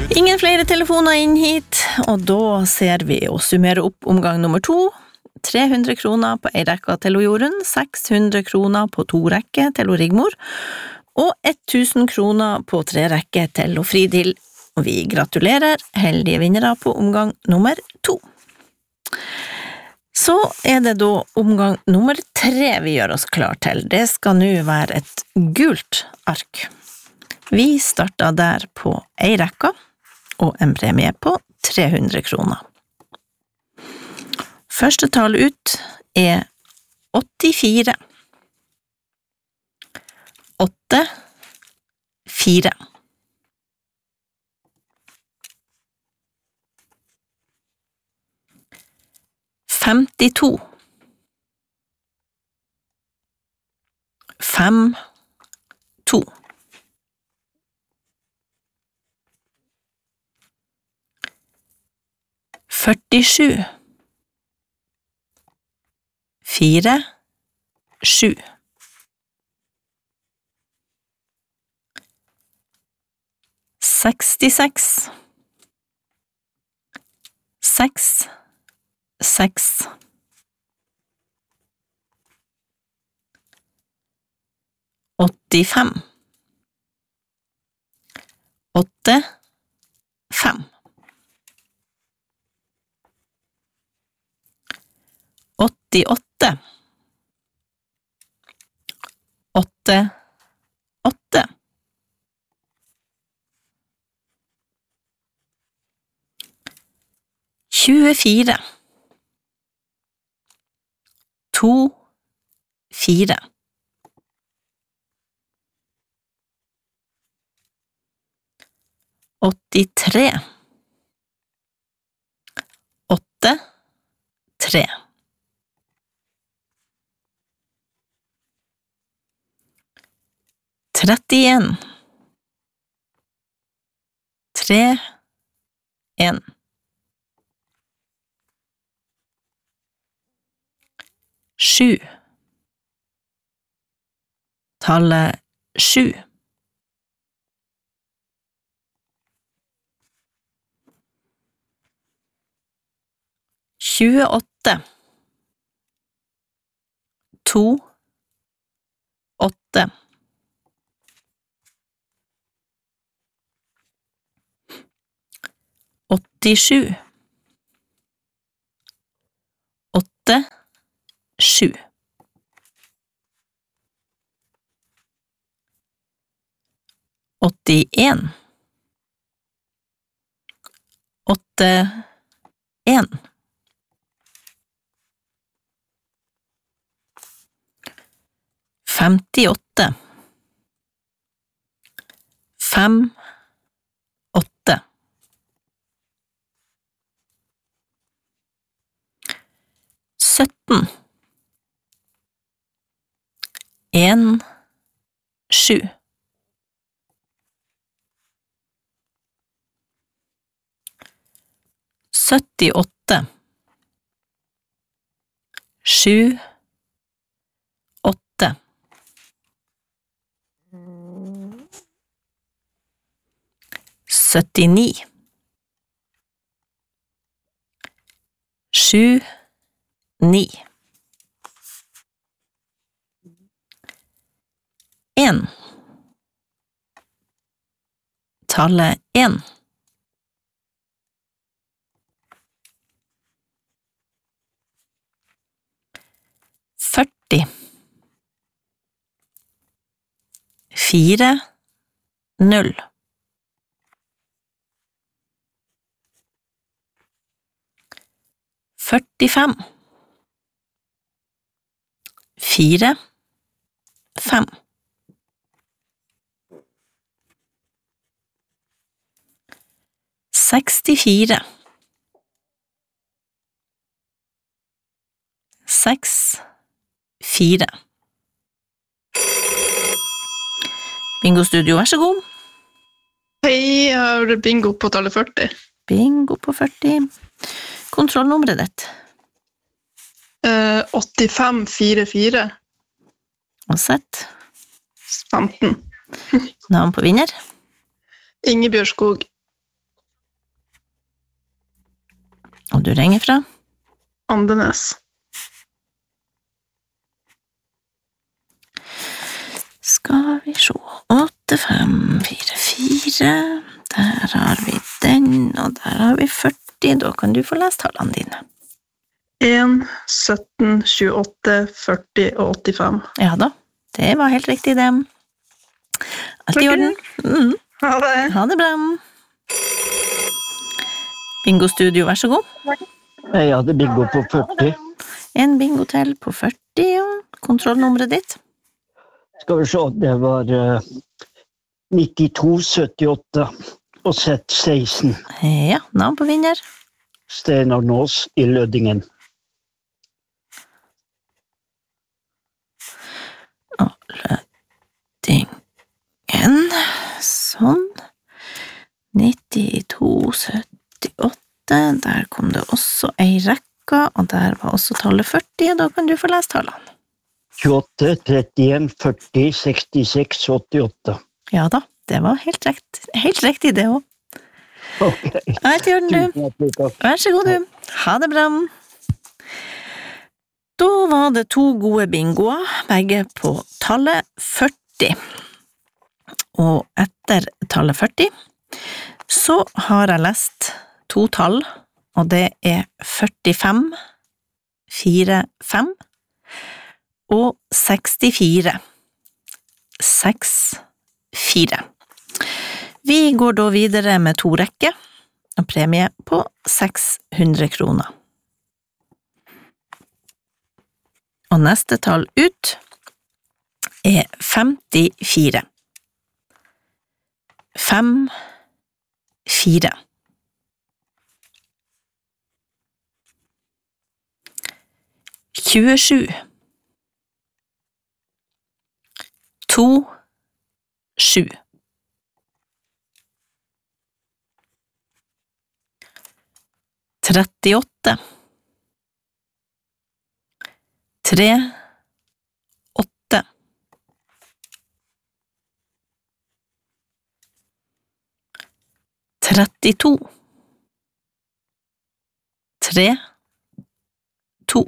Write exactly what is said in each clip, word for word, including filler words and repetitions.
Ingen flere telefoner inn hit, og da ser vi å summere opp omgang nummer to. tre hundre kroner på ei rekke til Jorunn, seks hundre kroner på to rekker til Rigmor, og tusen kroner på tre rekker til Fridil. Og vi gratulerer heldige vinnere på omgang nummer to. Så er det da omgang nummer tre vi gjør oss klar til. Det skal nå være et gult ark. Vi starter der på ei rekke, og en premie på tre hundre kroner. Første tall ut er åttifire. åtte, fire. femtito. Fem, to. førtisju. Fire, sju. Sekstiseks. Seks, seks. Åttifem. Åtte, fem. åttiåtte. Åtte, åtte. tjuefire. To, fire. åttitre. Åtte, tre. trettien. Tre, en. Sju. Tallet sju. tjueåtte. To, åtte. åttisju. Åtte, sju. åttien. Åtte, en. femtiåtte. Fem, åtte. sytten. En, sju. syttiåtte. Sju, åtte. syttini. Sju, ni. En. Tallet en. førti. Fire, null. førtifem. Fire, fem. sekstifire. Seks, fire. Bingo Studio, vær så god. Hei, jeg har bingo på tallet førti. Bingo på førti. Kontrollnummeret ditt. Uh, åttifem førtifire. Og sett. femten. Navn på vinner. Ingebjørg Skog. Og du ringer fra? Andenes. Skal vi se, åtte, fem, fire, fire, der har vi den, og der har vi førti, da kan du få lese tallene dine. en, sytten, tjueåtte, førti og åttifem. Ja da, det var helt riktig det. Alt i orden. Mm. Ha det. Ha det bra. Bingo Studio, vær så god. Jeg hadde bingo på førti. En bingo til på førti, og kontrollnummeret ditt. Skal vi se, det var uh, nittito syttiåtte og sett seksten. Ja, navn på vinner. Steinar Nås i Lødingen. Og Lødingen. Sånn. nittito syttiåtte, der kom det også ei rekke, og der var også tallet førti, og da kan du få lese tallene. tjueåtte, trettien, førti, sekstiseks, åttiåtte. Ja da, det var helt riktig, helt riktig det også. Ok. Alt i orden, du. Tusen hjertelig takk. Vær så god, du. Ha det bra. Da var det to gode bingoer, begge på tallet førti. Og etter tallet førti, så har jeg lest to tall, og det er førtifem, fire, fem, og sekstifire, seks, fire. Vi går da videre med to rekker, og premie på seks hundre kroner. Og neste tall ut er femtifire. Fem, fire. tjuesju. To, sju. Trettiåtte. Tre, åtte. Trettito. Tre, to.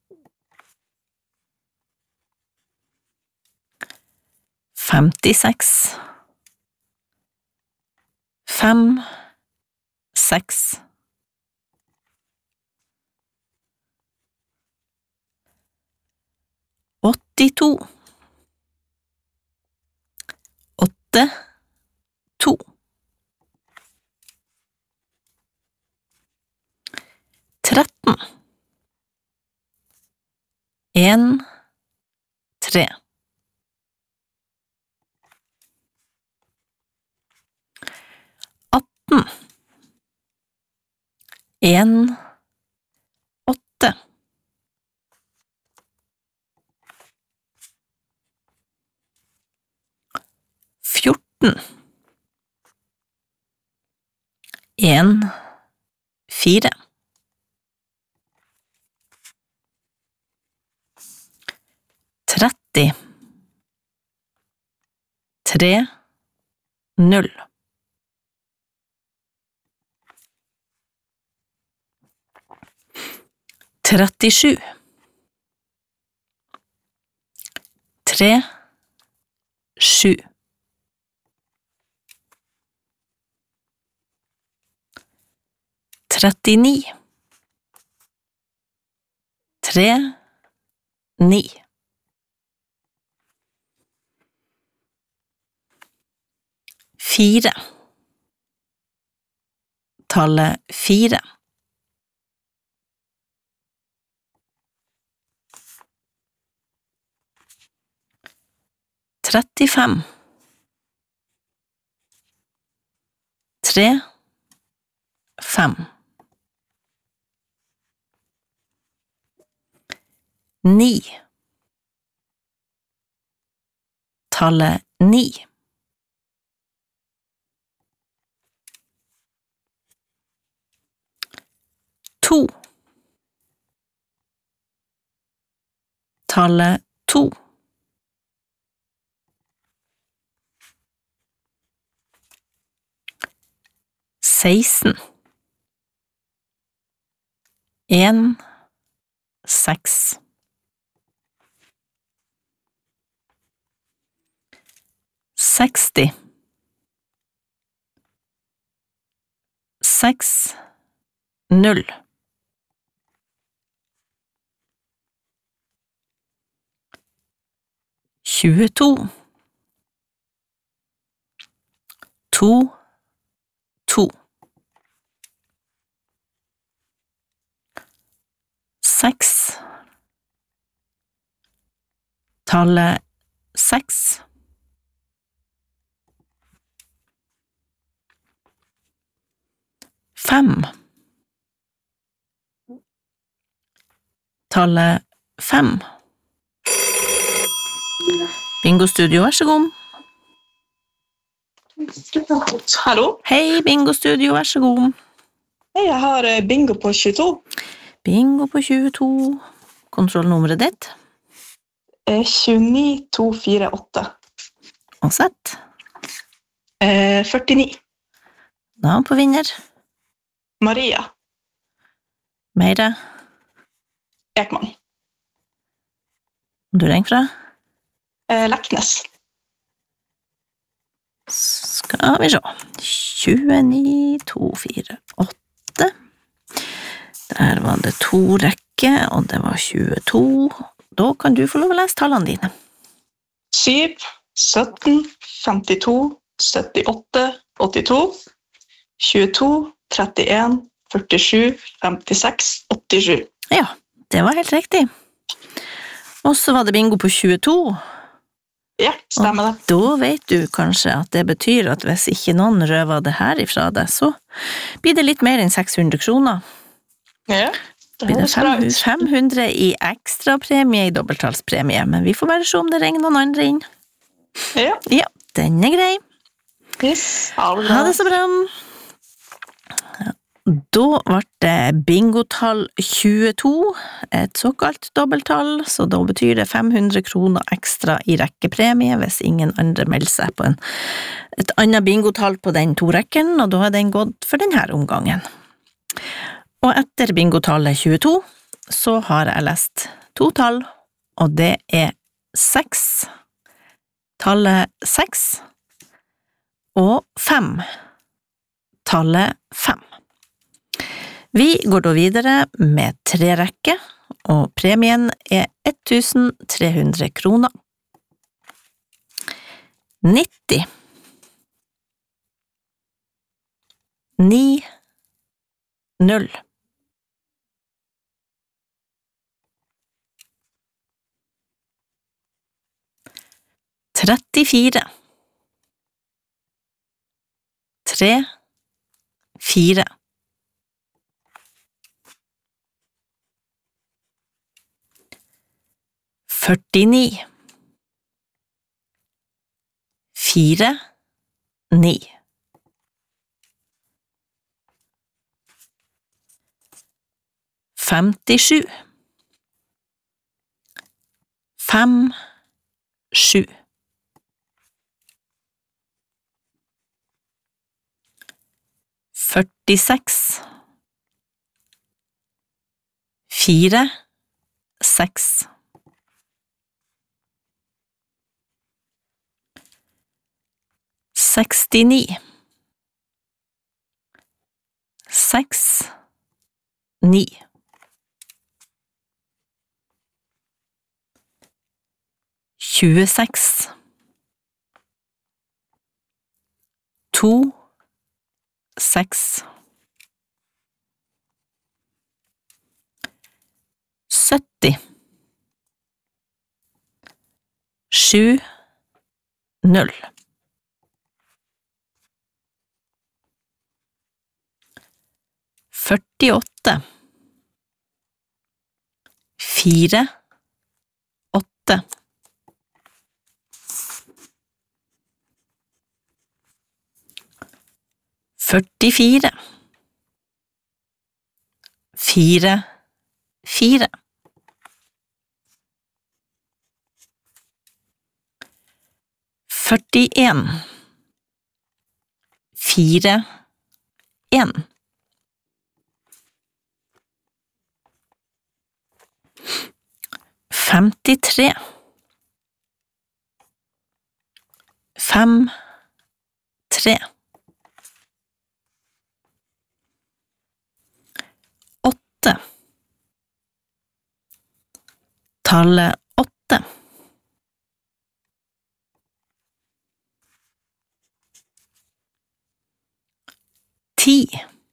Femtiseks. Fem, seks. Åttito. Åtte, to. Tretten. En, tre. Atten. En, åtte. Fjorten. En, fire. Tretti. Tre, null. Trettisju. Tre, sju. Trettini. Tre, ni. Fire. Tallet fire. Trettifem. Tre, fem. Ni. Tallet ni. To. Tallet to. Seksten. en, seks. Seksti. Seks, null. Tjueto. To, to. Seks. Tallet seks. Fem. Tallet fem. Bingo Studio, vær så god. Hallo? Hei, Bingo Studio, vær så god. Hei, jeg har eh, bingo på tjueto. Bingo på tjueto. Kontrollnummeret ditt. Eh, tjueni to fire åtte. Og sett. Eh, førtini. Navn på vinner. Maria Meire. Ekman. Du ringer fra? Eh, Leknes. Skal vi se. tjueni to fire åtte. Der var det to rekker, og det var tjueto. Da kan du få lov å lese tallene dine. syv, sytten, femtito, syttiåtte, åttito, tjueto, trettien, førtisju, femtiseks, åttisju. Ja, det var helt riktig. Og så var det bingo på tjueto. Ja, stemmer det. Da vet du kanskje at det betyr at hvis ikke noen røver det her ifra deg, så blir det litt mer enn seks hundre kroner. Ja, Det blir det fem, fem hundre i ekstra premie i dobbelttalspremie, men vi får bare se om det ringer noen andre inn. Ja, Ja, den er grei. yes. Ha det Ha bra. det så bra. Da ble det bingotall tjueto, et såkalt dobbelttall, så da betyr det fem hundre kroner ekstra i rekkepremie hvis ingen andre melder seg på en, et annet bingotall på den to rekken, og da er den gått for denne omgangen. Og etter bingotallet tjueto, så har jeg lest to tall, og det er seks, tallet seks, og fem, tallet fem. Vi går da videre med tre rekker, og premien er ett tusen tre hundre kroner. nitti. Ni. Null. Trettifire. Tre. Fire. Førtini. Fire. Ni. Femtisju. Fem. Sju. Førtiseks. Fire. Seks. Sekstini. Seks. Ni. Tjueseks. To. Seks. Sytti. Sju. Null. Førtiåtte. Fire. Åtte. Førtifire. Fire. Fire. Førtien. Fire. En. femtitre. Fem, tre. Åtte. Tallet åtte. Ti.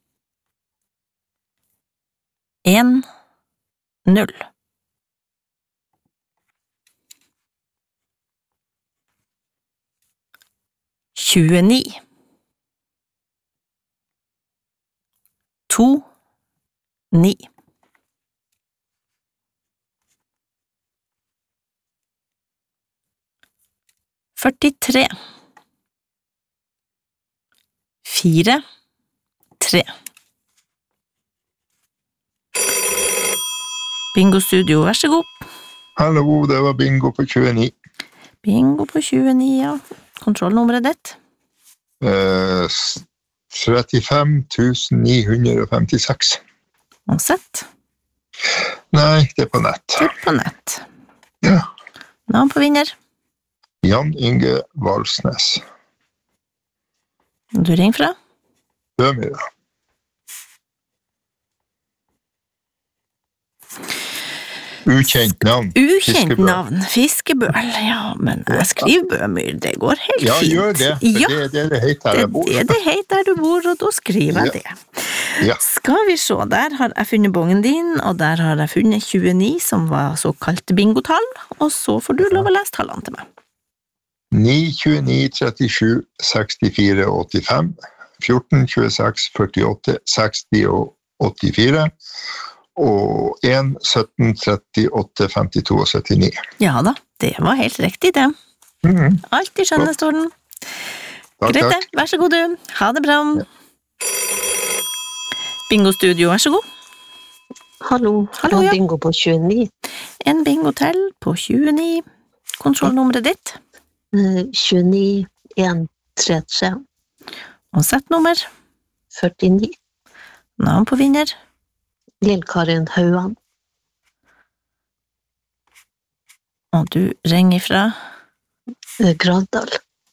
En, null. Tjueni. To, ni. Førtitre. Fire, tre. Bingo Studio, vær så god. Hallo, det var bingo på tjueni. Bingo på tjueni, ja. Kontrollnummeret ditt? Eh, trettifem tusen ni hundre femtiseks. Og sett? Nei, det er på nett. Det er på nett. Ja. Navn på vinner? Jan Inge Valsnes. Du ringer fra? Bømyra. Ukjent navn. Ukjent Fiskebøl. navn. Fiskebøl. Ja, men jeg skriver Bømyr. Det går helt Ja, fint. gjør det. For Ja, det er det det heter der jeg bor. det er det heter der du bor, og da skriver jeg Ja. det. Ja. Skal vi se, der har jeg funnet bongen din, og der har jeg funnet tjueni, som var såkalt bingotall, og så får du lov å lese tallene til meg. ni, tjueni, trettisju, sekstifire, åttifem, fjorten, tjueseks, førtiåtte, seksti og åttifire, og en, sytten, trettiåtte, femtito og syttini. Ja da, det var helt riktig det. Mhm. Alt i skjønnestorden. Takk, Greit det, takk. vær så god du. Ha det bra. Bingo Studio, vær så god. Hallo, Hallo, ja. bingo på tjueni. En bingo til på tjueni. Kontrollnummeret ditt. Eh, tjueni, en, tre, tre, Og settnummer. førtini. Navn på vinner. Lill-Karin Hauan. Og du ringer fra Eh, Gravdal.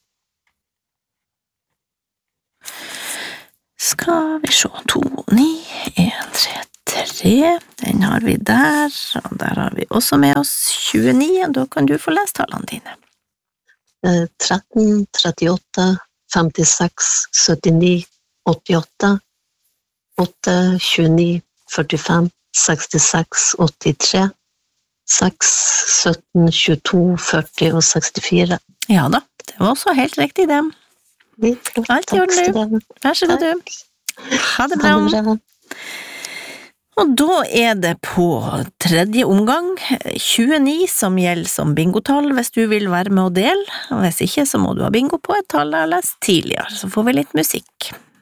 Skal vi se, to, ni, en, tre, tre. Den har vi der, og der har vi også med oss tjueni, og da kan du få lese tallene dine. Eh, tretten, trettiåtte, femtiseks, syttini, åttiåtte, åtte, tjueni, førtifem, sekstiseks, åttitre, seks, sytten, tjueto, førti og sekstifire. Ja da, det var også helt riktig det. Flott, Alt i takk orden, skal du. dere Vær så god du. Ha det bra. ha. Ha det bra. Og da er det på tredje omgang tjueni som gjelder som bingotall hvis du vil være med og dele. Hvis ikke så må du ha bingo på et tall jeg har lest tidligere, så får vi litt musikk.